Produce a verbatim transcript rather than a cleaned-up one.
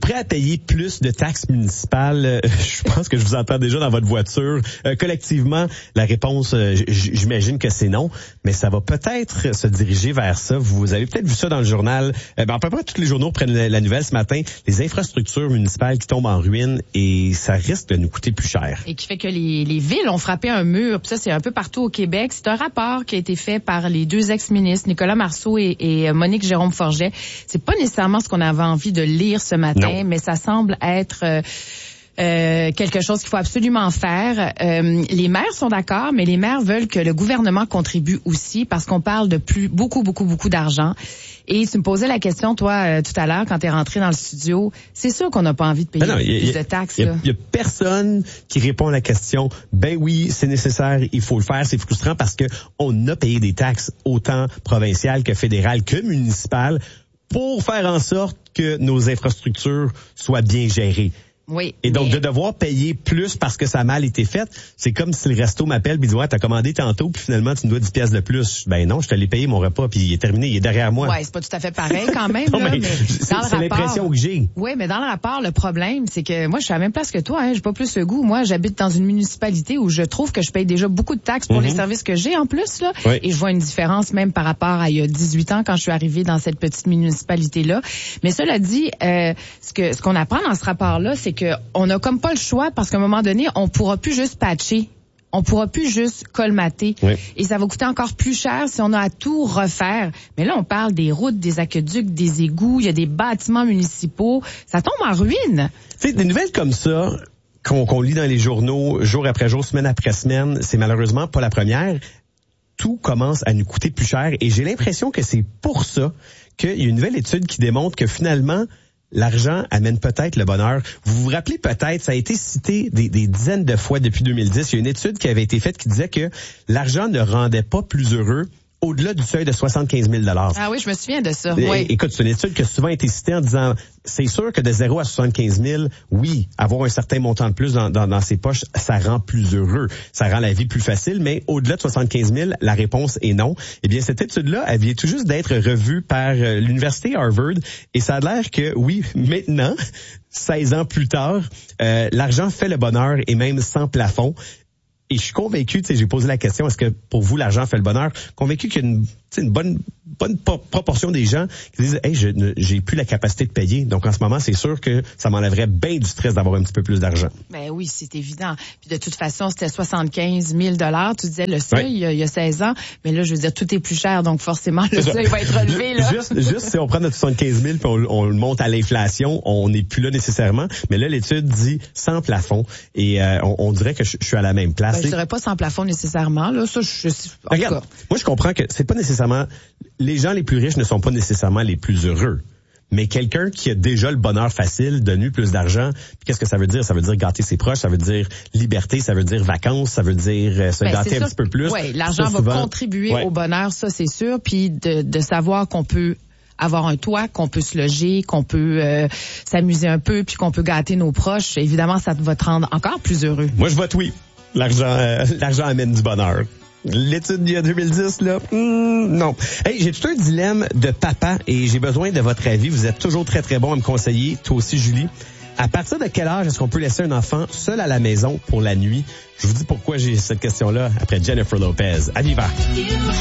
prêt à payer plus de taxes municipales? Euh, je pense que je vous entends déjà dans votre voiture. Euh, collectivement, la réponse, euh, j'imagine que c'est non, mais ça va peut-être se diriger vers ça. Vous avez peut-être vu ça dans le journal. Euh, ben, à peu près tous les journaux prennent la, la nouvelle ce matin. Les infrastructures municipales qui tombent en ruine et ça risque de nous coûter plus cher. Et qui fait que les, les villes ont frappé un mur. Puis ça, c'est un peu partout au Québec. C'est un rapport qui a été fait par les deux ex-ministres, Nicolas Marceau et, et Monique Jérôme-Forget. C'est pas nécessairement ce qu'on avait envie de lire ce matin, non. Mais ça semble être... Euh, Euh, quelque chose qu'il faut absolument faire. Euh, les maires sont d'accord, mais les maires veulent que le gouvernement contribue aussi parce qu'on parle de plus beaucoup, beaucoup, beaucoup d'argent. Et tu me posais la question, toi, euh, tout à l'heure, quand tu es rentré dans le studio, c'est sûr qu'on n'a pas envie de payer non, non, plus a, de taxes. Il y, y a personne qui répond à la question, ben oui, c'est nécessaire, il faut le faire. C'est frustrant parce que on a payé des taxes autant provinciales que fédérales que municipales pour faire en sorte que nos infrastructures soient bien gérées. Oui. Et donc, mais... de devoir payer plus parce que ça a mal été fait, c'est comme si le resto m'appelle et dit, ouais, t'as commandé tantôt, puis finalement, tu me dois dix piastres de plus. Ben non, je te l'ai payé mon repas, puis il est terminé, il est derrière moi. Ouais, c'est pas tout à fait pareil quand même. non, là, mais, mais c'est, dans le c'est rapport, l'impression que j'ai. Oui, mais dans le rapport, le problème, c'est que moi, je suis à la même place que toi, hein, j'ai pas plus ce goût. Moi, j'habite dans une municipalité où je trouve que je paye déjà beaucoup de taxes pour mm-hmm. les services que j'ai en plus, là. Oui. Et je vois une différence même par rapport à il y a dix-huit ans quand je suis arrivée dans cette petite municipalité-là. Mais cela dit, euh, ce que, ce qu'on apprend dans ce rapport-là, c'est que on a comme pas le choix parce qu'à un moment donné, on pourra plus juste patcher. On pourra plus juste colmater. Oui. Et ça va coûter encore plus cher si on a à tout refaire. Mais là, on parle des routes, des aqueducs, des égouts, il y a des bâtiments municipaux. Ça tombe en ruine. Tu sais, des nouvelles comme ça qu'on, qu'on lit dans les journaux jour après jour, semaine après semaine, c'est malheureusement pas la première. Tout commence à nous coûter plus cher et j'ai l'impression que c'est pour ça qu'il y a une nouvelle étude qui démontre que finalement, l'argent amène peut-être le bonheur. Vous vous rappelez peut-être, ça a été cité des, des dizaines de fois depuis deux mille dix. Il y a une étude qui avait été faite qui disait que l'argent ne rendait pas plus heureux au-delà du seuil de soixante-quinze mille dollars. Ah oui, je me souviens de ça. Et, oui. Écoute, c'est une étude qui a souvent été citée en disant, c'est sûr que de zéro à soixante-quinze mille, oui, avoir un certain montant de plus dans, dans, dans ses poches, ça rend plus heureux. Ça rend la vie plus facile, mais au-delà de soixante-quinze mille, la réponse est non. Eh bien, cette étude-là, elle vient tout juste d'être revue par euh, l'Université Harvard et ça a l'air que, oui, maintenant, seize ans plus tard, euh, l'argent fait le bonheur et même sans plafond. Et je suis convaincu, tu sais, j'ai posé la question, est-ce que pour vous, l'argent fait le bonheur? Convaincu qu'il y a une, une bonne bonne proportion des gens qui disent, hey, je ne, j'ai plus la capacité de payer. Donc, en ce moment, c'est sûr que ça m'enlèverait bien du stress d'avoir un petit peu plus d'argent. Ben oui, c'est évident. Puis de toute façon, c'était soixante-quinze mille dollars. Tu disais le seuil, oui. il, y a, il y a seize ans. Mais là, je veux dire, tout est plus cher. Donc, forcément, le seuil va être relevé, là. juste, juste si on prend notre soixante-quinze mille puis on, on le monte à l'inflation, on n'est plus là nécessairement. Mais là, l'étude dit sans plafond. Et euh, on, on dirait que je, je suis à la même place. Ben, je dirais pas sans plafond nécessairement. Là, ça, je, je en Regarde, tout cas. Moi, je comprends que c'est pas nécessairement... Les gens les plus riches ne sont pas nécessairement les plus heureux. Mais quelqu'un qui a déjà le bonheur facile, donne plus d'argent, qu'est-ce que ça veut dire? Ça veut dire gâter ses proches, ça veut dire liberté, ça veut dire vacances, ça veut dire euh, se ben, gâter un sûr, petit peu plus. Oui, l'argent ça, va souvent, contribuer ouais. au bonheur, ça c'est sûr. Puis de, de savoir qu'on peut avoir un toit, qu'on peut se loger, qu'on peut euh, s'amuser un peu, puis qu'on peut gâter nos proches, évidemment, ça va te rendre encore plus heureux. Moi, je vote oui. L'argent, euh, l'argent amène du bonheur. L'étude d'il y a deux mille dix, là, hmm, non. Hey, j'ai tout un dilemme de papa et j'ai besoin de votre avis. Vous êtes toujours très, très bon à me conseiller. Toi aussi, Julie. À partir de quel âge est-ce qu'on peut laisser un enfant seul à la maison pour la nuit? Je vous dis pourquoi j'ai cette question-là après Jennifer Lopez. À Viva.